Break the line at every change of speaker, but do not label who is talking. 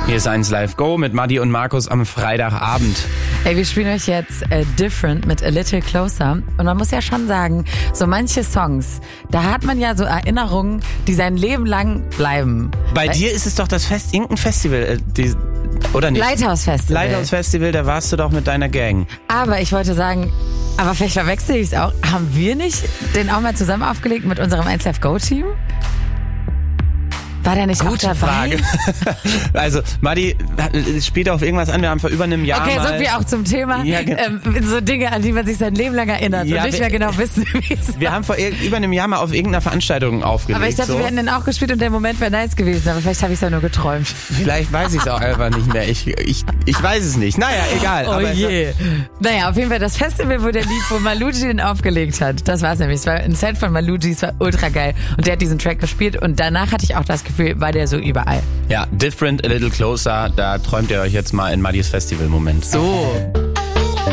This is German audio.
Hier ist 1 Live Go mit Maddi und Markus am Freitagabend.
Ey, wir spielen euch jetzt Different mit A Little Closer. Und man muss ja schon sagen, so manche Songs, da hat man ja so Erinnerungen, die sein Leben lang bleiben.
Bei dir ist es doch das irgendein Festival, oder nicht?
Lighthouse Festival.
Lighthouse Festival, da warst du doch mit deiner Gang.
Aber ich wollte sagen, aber vielleicht verwechsel ich es auch. Haben wir nicht den auch mal zusammen aufgelegt mit unserem 1 Live Go Team? War der nicht auch dabei?
Frage. Also, Maddi spielt auf irgendwas an. Wir haben vor über einem Jahr
Okay,
mal...
so viel auch zum Thema.
Ja,
so Dinge, an die man sich sein Leben lang erinnert
Ja,
und nicht mehr genau wissen, wie es
Wir haben vor über einem Jahr mal auf irgendeiner Veranstaltung aufgelegt.
Aber ich dachte, wir hätten den auch gespielt und der Moment wäre nice gewesen. Aber vielleicht habe ich es ja nur geträumt.
Vielleicht weiß ich es auch einfach nicht mehr. Ich weiß es nicht. Naja, egal.
Oh
aber
je. Naja, auf jeden Fall das Festival, wo der lief, wo Maluji den aufgelegt hat. Das war es nämlich. Es war ein Set von Maluji, es war ultra geil. Und der hat diesen Track gespielt und danach hatte ich auch das Gefühl, war der so überall.
Ja, Different, A Little Closer, da träumt ihr euch jetzt mal in Maddis Festival-Moment.
So.